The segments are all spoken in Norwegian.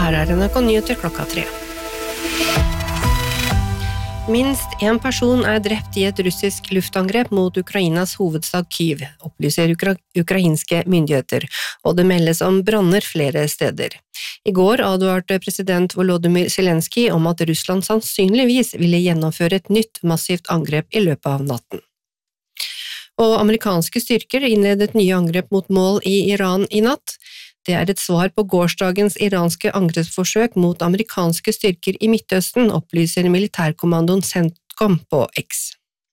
her NRK Nyheter klokka 3. Minst en person drept i et russisk luftangrep mot Ukrainas hovedstad Kyiv, opplyser ukrainske myndigheter, og det meldes om branner flere steder. I går advarte president Volodymyr Zelenskyj om at Russland sannsynligvis ville gjennomføre et nytt massivt angrep i løpet av natten. Og amerikanske styrker innledet nye angrep mot mål i Iran i natt. Det et svar på gårsdagens iranske angrepsforsøk mot amerikanske styrker i Midtøsten, opplyser militærkommandoen CENTCOM på X.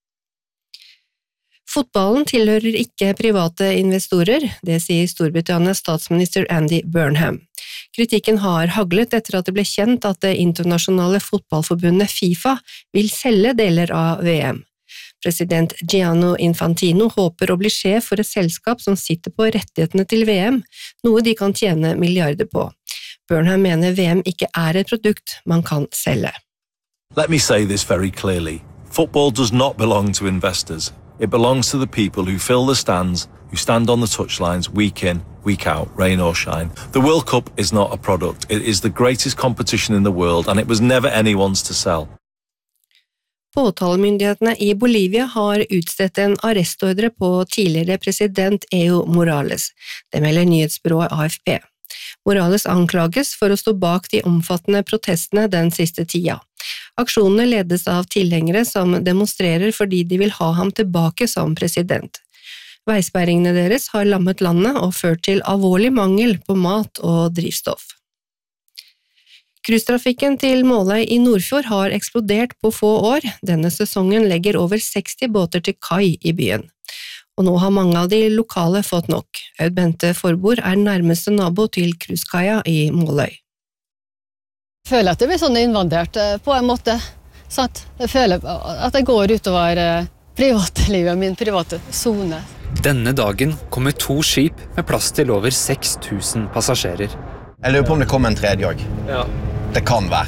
Fotballen tilhører ikke private investorer, det sier Storbritannias statsminister Andy Burnham. Kritikken har haglet etter at det ble kjent at det internasjonale fotballforbundet FIFA vil selge deler av VM. President Gianni Infantino håper å bli sjef for et selskap som sitter på rettighetene til VM, noe de kan tjene milliarder på. Burnham mener VM ikke et produkt man kan selge. Let me say this very clearly. Football does not belong to investors. It belongs to the people who fill the stands, who stand on the touchlines week in, week out, rain or shine. The World Cup is not a product. It is the greatest competition in the world, and it was never anyone's to sell. Påtalemyndighetene i Bolivia har utstedt en arrestordre på tidligere president Evo Morales. Det melder nyhetsbyrået AFP. Morales anklages for å stå bak de omfattende protestene den siste tida. Aksjonene ledes av tilhengere som demonstrerer fordi de vil ha ham tilbake som president. Veisperringene deres har lammet landet og ført til alvorlig mangel på mat og drivstoff. Cruisetrafikken til Måløy i Nordfjord har eksplodert på få år. Denne sesongen legger over 60 båter til kai i byen. Og nå har mange av de lokale fått nok. Aud Bente Forbord nærmeste nabo til cruisekaia i Måløy. Jeg føler at det blir sånn innvandret på en måte. Sant? Jeg føler at jeg går utover privatlivet, min private zone. Denne dagen kommer 2 skip med plass til over 6000 passasjerer. Jeg lurer på om det kommer en tredje også. Ja. Det kan være.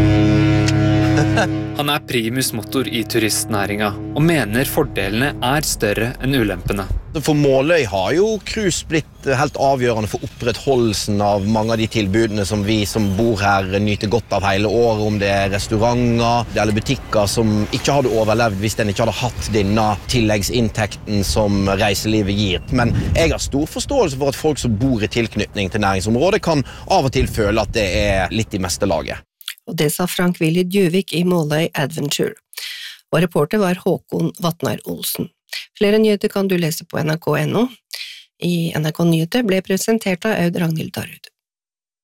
Han primus motor i turistnæringa, og mener fordelene større enn ulempene. For Måløy har jo cruise blitt helt avgjørende for opprettholdelsen av mange av de tilbudene som vi som bor her nyter godt av hele året, om det restauranter eller butikker som ikke hadde overlevd hvis den ikke hadde hatt denne tilleggsinntekten som reiselivet gir. Men jeg har stor forståelse for at folk som bor i tilknytning til næringsområdet kan av og til føle at det litt i meste laget. Og det sa Frank Willy Djuvik i Måløy Adventure. Og reporter var Håkon Vatnar Olsen. Flere nyheter kan du lese på NRK.no. I NRK Nyheter ble presentert av Aud Ragnhild Darud.